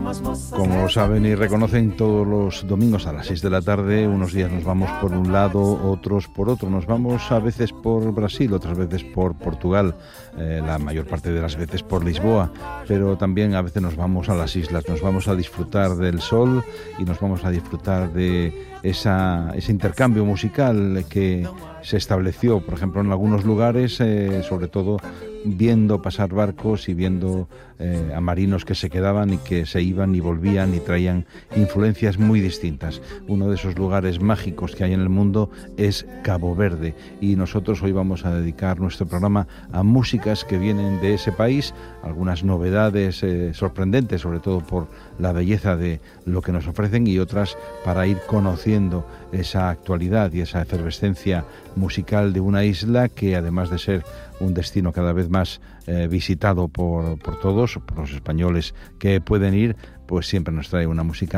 Como saben y reconocen, todos los domingos a las 6 de la tarde, unos días nos vamos por un lado, otros por otro. Nos vamos a veces por Brasil, otras veces por Portugal, la mayor parte de las veces por Lisboa, pero también a veces nos vamos a las islas, nos vamos a disfrutar del sol y nos vamos a disfrutar de ese intercambio musical que se estableció, por ejemplo, en algunos lugares, sobre todo viendo pasar barcos y viendo a marinos que se quedaban y que se iban y volvían y traían influencias muy distintas. Uno de esos lugares mágicos que hay en el mundo es Cabo Verde, y nosotros hoy vamos a dedicar nuestro programa a músicas que vienen de ese país, algunas novedades sorprendentes, sobre todo por la belleza de lo que nos ofrecen, y otras para ir conociendo esa actualidad y esa efervescencia musical de una isla que, además de ser un destino cada vez más visitado por todos, por los españoles que pueden ir, pues siempre nos trae una música